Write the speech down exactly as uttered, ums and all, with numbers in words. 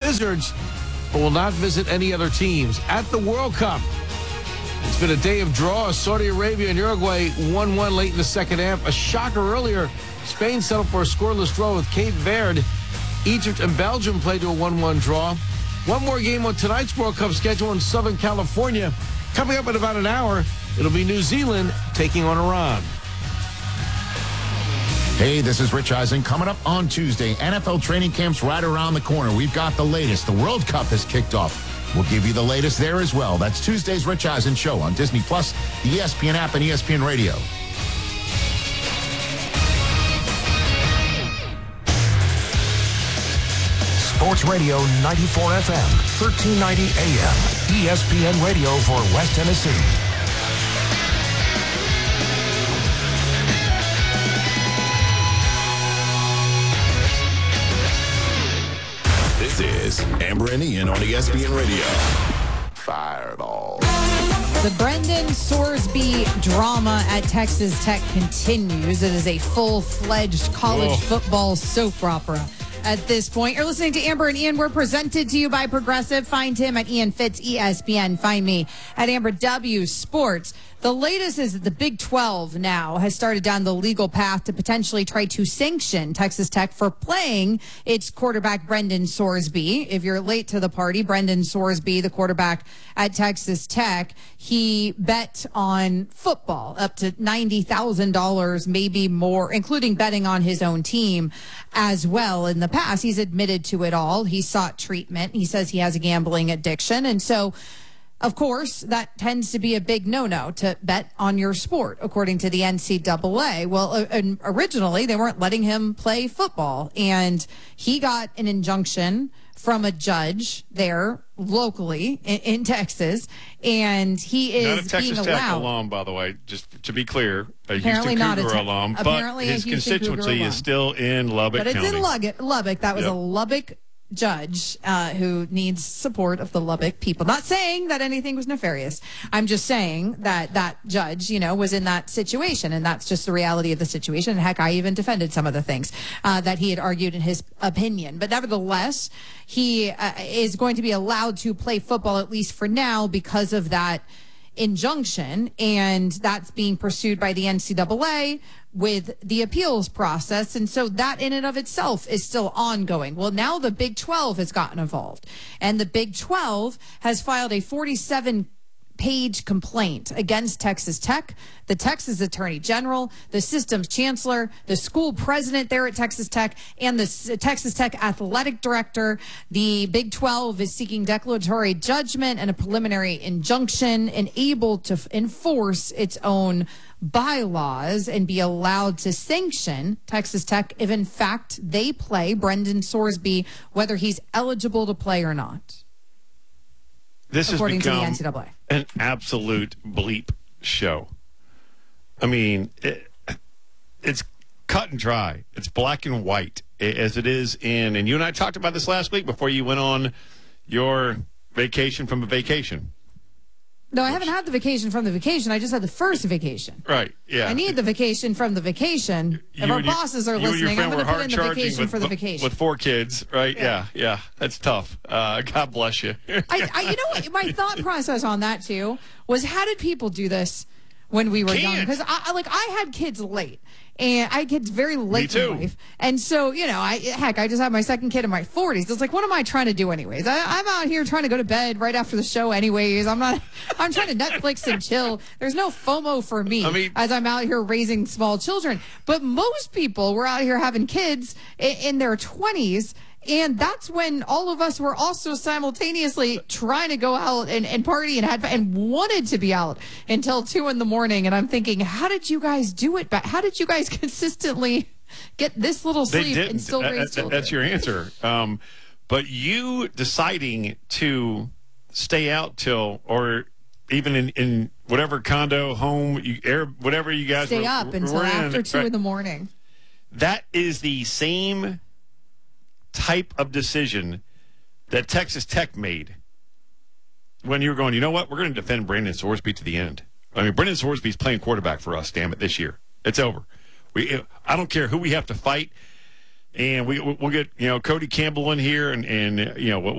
Wizards, but will not visit any other teams. At the World Cup, it's been a day of draws. Saudi Arabia and Uruguay one one late in the second half. A shocker earlier. Spain settled for a scoreless draw with Cape Verde. Egypt and Belgium played to a one one draw. One more game on tonight's World Cup schedule in Southern California. Coming up in about an hour, it'll be New Zealand taking on Iran. Hey, this is Rich Eisen. Coming up on Tuesday, N F L training camp's right around the corner. We've got the latest. The World Cup has kicked off. We'll give you the latest there as well. That's Tuesday's Rich Eisen Show on Disney Plus, the E S P N app, and E S P N Radio. Sports Radio ninety-four F M, thirteen ninety A M, E S P N Radio for West Tennessee. This is Amber and Ian on E S P N Radio. Fireball. The Brendan Sorsby drama at Texas Tech continues. It is a full-fledged college Whoa. football soap opera. At this point, you're listening to Amber and Ian. We're presented to you by Progressive. Find him at Ian Fitz, E S P N. Find me at Amber W Sports. The latest is that the Big twelve now has started down the legal path to potentially try to sanction Texas Tech for playing its quarterback, Brendan Sorsby. If you're late to the party, Brendan Sorsby, the quarterback at Texas Tech, he bet on football up to ninety thousand dollars, maybe more, including betting on his own team as well. In the past, he's admitted to it all. He sought treatment. He says he has a gambling addiction. And so, of course, that tends to be a big no-no to bet on your sport, according to the N C double A. Well, uh, originally, they weren't letting him play football, and he got an injunction from a judge there locally in, in Texas, and he is not a Texas being Tech allowed. alum, by the way, just to be clear, a Apparently Houston not a Cougar Tech- alum, apparently but a his Houston Cougar constituency alum. is still in Lubbock But it's County. in Lubbock. Lubbock. That was Yep. a Lubbock judge uh, who needs support of the Lubbock people. Not saying that anything was nefarious. I'm just saying that that judge, you know, was in that situation, and that's just the reality of the situation. And heck, I even defended some of the things uh, that he had argued in his opinion. But nevertheless, he uh, is going to be allowed to play football, at least for now, because of that injunction, and that's being pursued by the N C double A with the appeals process. And so that in and of itself is still ongoing. Well, now the Big twelve has gotten involved, and the Big twelve has filed a forty-seven page complaint against Texas Tech, the Texas Attorney General, the system's chancellor, the school president there at Texas Tech, and the S- Texas Tech athletic director. The Big twelve is seeking declaratory judgment and a preliminary injunction and able to f- enforce its own bylaws and be allowed to sanction Texas Tech if in fact they play Brendan Sorsby, whether he's eligible to play or not. This has according to the become N C double A. an absolute bleep show. I mean, it, it's cut and dry. It's black and white, as it is in, and you and I talked about this last week before you went on your vacation from a vacation. No, I haven't had the vacation from the vacation. I just had the first vacation. Right, yeah. I need the vacation from the vacation. You if our and your- bosses are you and your listening, friend I'm going were to put in the hard vacation charging for the with- vacation. With four kids, right? Yeah. Yeah, yeah. That's tough. Uh, God bless you. I, I, you know what? My thought process on that, too, was how did people do this when we were young? Can't. Because, I, I- like, I had kids late. And I had kids very late too. in life. And so, you know, I heck, I just had my second kid in my forties. It's like, what am I trying to do anyways? I, I'm out here trying to go to bed right after the show anyways. I'm not, I'm trying to Netflix and chill. There's no FOMO for me I mean- as I'm out here raising small children. But most people were out here having kids in, in their twenties. And that's when all of us were also simultaneously trying to go out and, and party and had and wanted to be out until two in the morning. And I'm thinking, how did you guys do it? But how did you guys consistently get this little They sleep didn't. and still That- raise that- children? That's your answer. Um, but you deciding to stay out till, or even in, in whatever condo, home, you, air, whatever you guys Stay were, up until were after in, two right? in the morning. That is the same type of decision that Texas Tech made when you were going, you know what, we're going to defend Brandon Sorsby to the end. I mean, Brandon Sorsby's playing quarterback for us, damn it, this year. It's over. We, I don't care who we have to fight, and we, we'll get, you know, Cody Campbell in here, and, and you know,